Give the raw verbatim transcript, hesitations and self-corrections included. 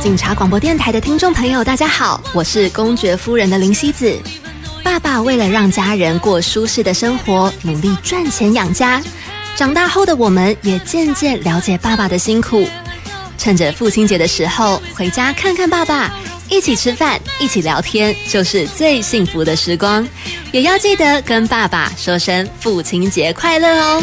警察广播电台的听众朋友大家好，我是公爵夫人的林希子。爸爸为了让家人过舒适的生活，努力赚钱养家。长大后的我们也渐渐了解爸爸的辛苦，趁着父亲节的时候回家看看爸爸，一起吃饭，一起聊天，就是最幸福的时光。也要记得跟爸爸说声父亲节快乐哦。